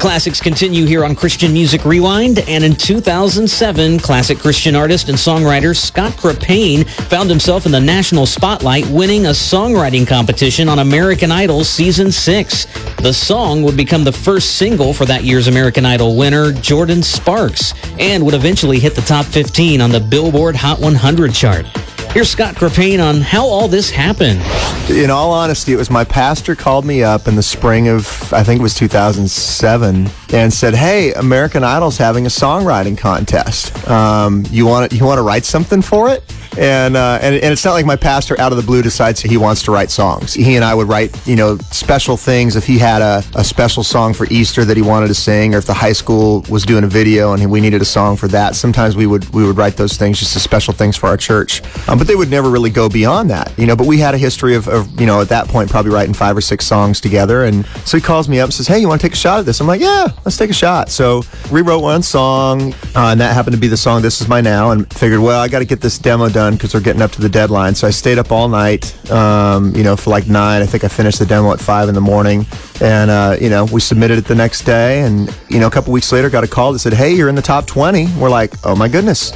classics continue here on Christian Music Rewind, and in 2007, classic Christian artist and songwriter Scott Crepane found himself in the national spotlight winning a songwriting competition on American Idol Season 6. The song would become the first single for that year's American Idol winner, Jordan Sparks, and would eventually hit the top 15 on the Billboard Hot 100 chart. Here's Scott Crepane on how all this happened. In all honesty, it was my pastor called me up in the spring of, I think it was 2007, and said, "Hey, American Idol's having a songwriting contest. You want to write something for it?" And it's not like my pastor out of the blue decides he wants to write songs. He and I would write, special things. If he had a special song for Easter that he wanted to sing, or if the high school was doing a video and we needed a song for that, sometimes we would write those things just as special things for our church. But they would never really go beyond that, But we had a history of at that point probably writing 5 or 6 songs together. And so he calls me up and says, "Hey, you want to take a shot at this?" I'm like, "Yeah, let's take a shot." So rewrote one song, and that happened to be the song "This Is My Now," and figured, well, I got to get this demo done because we're getting up to the deadline. So I stayed up all night, for like 9. I think I finished the demo at 5 in the morning. And, we submitted it the next day. And, a couple weeks later, got a call that said, "Hey, you're in the top 20. We're like, "Oh my goodness,"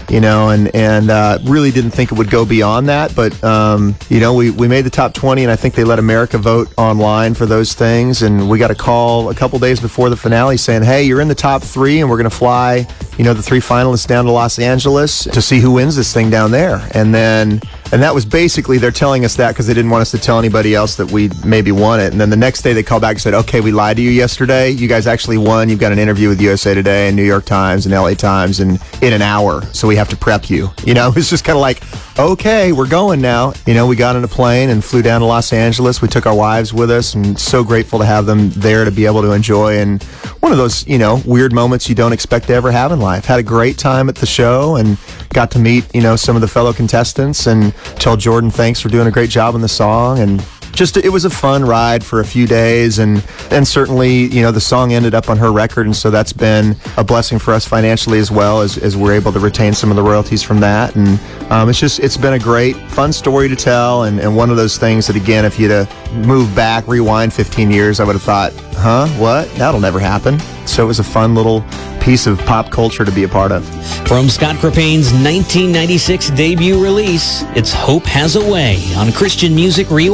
and really didn't think it would go beyond that. But, we made the top 20, and I think they let America vote online for those things. And we got a call a couple days before the finale saying, "Hey, you're in the top 3, and we're going to fly, the 3 finalists down to Los Angeles to see who wins this thing down there." And that was basically, they're telling us that because they didn't want us to tell anybody else that we maybe won it. And then the next day they called back and said, "Okay, we lied to you yesterday. You guys actually won. You've got an interview with USA Today and New York Times and LA Times in an hour. So we have to prep you." It's just kind of like, okay, we're going now. We got on a plane and flew down to Los Angeles. We took our wives with us, and so grateful to have them there to be able to enjoy. And one of those, weird moments you don't expect to ever have in life. Had a great time at the show and got to meet, some of the fellow contestants and tell Jordan thanks for doing a great job on the song. And just, it was a fun ride for a few days, and certainly, the song ended up on her record, and so that's been a blessing for us financially as well, as we're able to retain some of the royalties from that. And it's been a great, fun story to tell, and one of those things that, again, if you'd have moved back, rewind 15 years, I would have thought, what? That'll never happen. So it was a fun little piece of pop culture to be a part of. From Scott Crepane's 1996 debut release, it's Hope Has a Way on Christian Music Rewind.